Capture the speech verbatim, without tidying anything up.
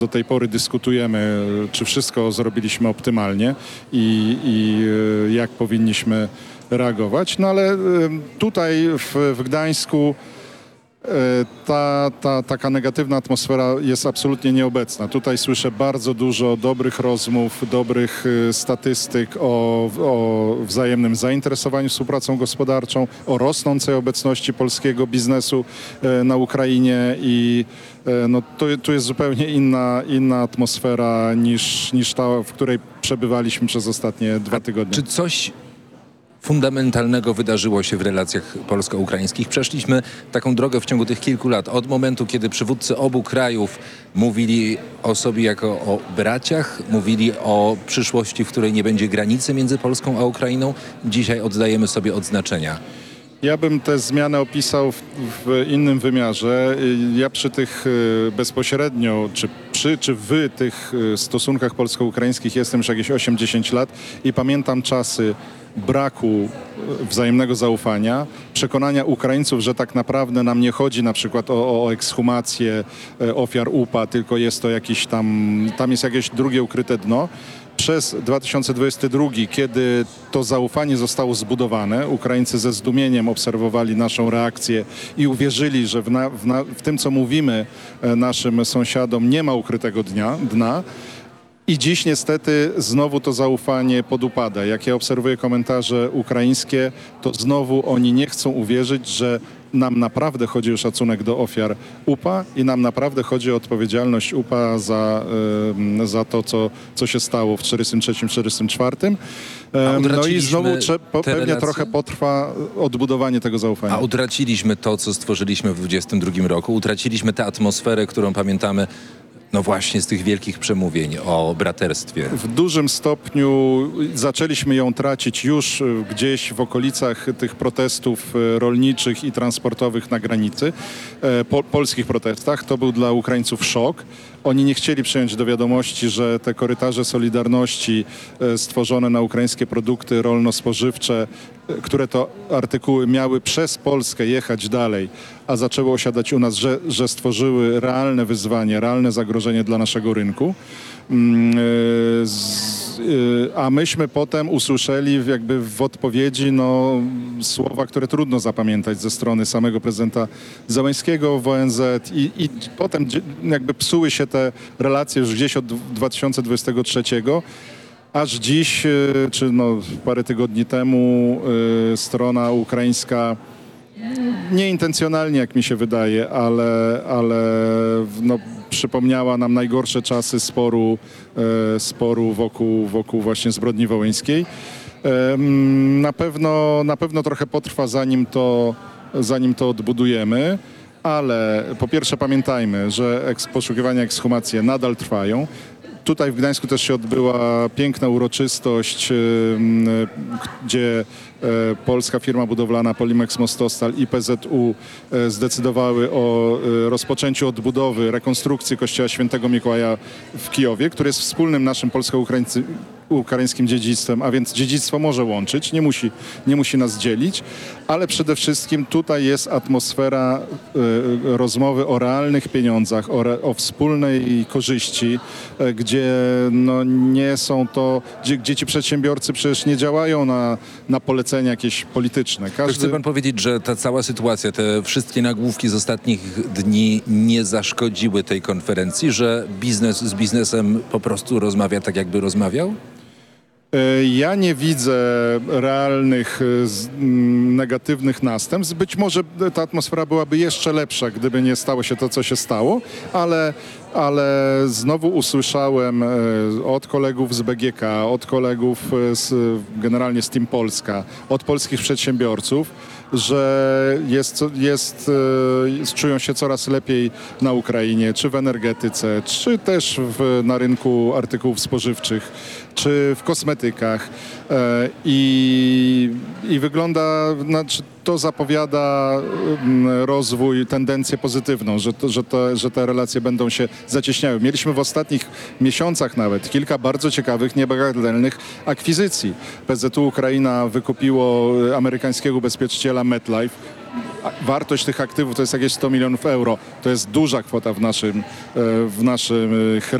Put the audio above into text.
Do tej pory dyskutujemy, czy wszystko zrobiliśmy optymalnie i, i jak powinniśmy reagować. No ale tutaj w, w Gdańsku ta, ta taka negatywna atmosfera jest absolutnie nieobecna. Tutaj słyszę bardzo dużo dobrych rozmów, dobrych statystyk o, o wzajemnym zainteresowaniu współpracą gospodarczą, o rosnącej obecności polskiego biznesu na Ukrainie i no, to, to jest zupełnie inna, inna atmosfera niż, niż ta, w której przebywaliśmy przez ostatnie dwa tygodnie. Czy coś fundamentalnego wydarzyło się w relacjach polsko-ukraińskich? Przeszliśmy taką drogę w ciągu tych kilku lat. Od momentu, kiedy przywódcy obu krajów mówili o sobie jako o braciach, mówili o przyszłości, w której nie będzie granicy między Polską a Ukrainą. Dzisiaj oddajemy sobie odznaczenia. Ja bym tę zmianę opisał w, w innym wymiarze. Ja przy tych bezpośrednio, czy przy, czy w tych stosunkach polsko-ukraińskich jestem już jakieś osiem dziesięć lat i pamiętam czasy braku wzajemnego zaufania, przekonania Ukraińców, że tak naprawdę nam nie chodzi na przykład o, o ekshumację ofiar U P A, tylko jest to jakiś tam, tam jest jakieś drugie ukryte dno. Przez dwa tysiące dwudziesty drugi, kiedy to zaufanie zostało zbudowane, Ukraińcy ze zdumieniem obserwowali naszą reakcję i uwierzyli, że w, na, w, na, w tym, co mówimy naszym sąsiadom, nie ma ukrytego dnia, dna. I dziś niestety znowu to zaufanie podupada. Jak ja obserwuję komentarze ukraińskie, to znowu oni nie chcą uwierzyć, że nam naprawdę chodzi o szacunek do ofiar U P A i nam naprawdę chodzi o odpowiedzialność U P A za, y, za to, co, co się stało w czterdziestym trzecim czterdziestym czwartym. No i znowu trze- po, pewnie relacje? trochę potrwa odbudowanie tego zaufania. A utraciliśmy to, co stworzyliśmy w dwudziestym drugim roku. Utraciliśmy tę atmosferę, którą pamiętamy no właśnie z tych wielkich przemówień o braterstwie. W dużym stopniu zaczęliśmy ją tracić już gdzieś w okolicach tych protestów rolniczych i transportowych na granicy, po, polskich protestach. To był dla Ukraińców szok. Oni nie chcieli przyjąć do wiadomości, że te korytarze Solidarności stworzone na ukraińskie produkty rolno-spożywcze, które to artykuły miały przez Polskę jechać dalej, a zaczęły osiadać u nas, że, że stworzyły realne wyzwanie, realne zagrożenie dla naszego rynku. A myśmy potem usłyszeli jakby w odpowiedzi no, słowa, które trudno zapamiętać ze strony samego prezydenta Zełenskiego w O N Z i, i potem jakby psuły się te relacje już gdzieś od dwa tysiące dwudziestego trzeciego. Aż dziś, czy no parę tygodni temu, strona ukraińska nieintencjonalnie, jak mi się wydaje, ale, ale no, przypomniała nam najgorsze czasy sporu, sporu wokół, wokół właśnie zbrodni wołyńskiej. Na pewno, na pewno trochę potrwa, zanim to, zanim to odbudujemy, ale po pierwsze pamiętajmy, że eks- poszukiwania, ekshumacje nadal trwają. Tutaj w Gdańsku też się odbyła piękna uroczystość, gdzie polska firma budowlana Polimex Mostostal i P Z U zdecydowały o rozpoczęciu odbudowy, rekonstrukcji kościoła Świętego Mikołaja w Kijowie, który jest wspólnym naszym polsko-ukraińskim dziedzictwem, a więc dziedzictwo może łączyć, nie musi, nie musi nas dzielić, ale przede wszystkim tutaj jest atmosfera rozmowy o realnych pieniądzach, o, re, o wspólnej korzyści, gdzie no nie są to, gdzie, gdzie ci przedsiębiorcy przecież nie działają na, na polecenia jakieś polityczne. Każdy... Chce pan powiedzieć, że ta cała sytuacja, te wszystkie nagłówki z ostatnich dni nie zaszkodziły tej konferencji, że biznes z biznesem po prostu rozmawia tak, jakby rozmawiał? Ja nie widzę realnych negatywnych następstw. Być może ta atmosfera byłaby jeszcze lepsza, gdyby nie stało się to, co się stało, ale, ale znowu usłyszałem od kolegów z B G K, od kolegów z, generalnie z Team Polska, od polskich przedsiębiorców, że jest, jest, czują się coraz lepiej na Ukrainie, czy w energetyce, czy też w, na rynku artykułów spożywczych, czy w kosmetykach. I, i wygląda, znaczy to zapowiada rozwój, tendencję pozytywną, że, to, że, to, że te relacje będą się zacieśniały. Mieliśmy w ostatnich miesiącach nawet kilka bardzo ciekawych, niebagatelnych akwizycji. P Z U Ukraina wykupiło amerykańskiego ubezpieczyciela MetLife, a wartość tych aktywów to jest jakieś sto milionów euro. To jest duża kwota w naszym, e, w naszych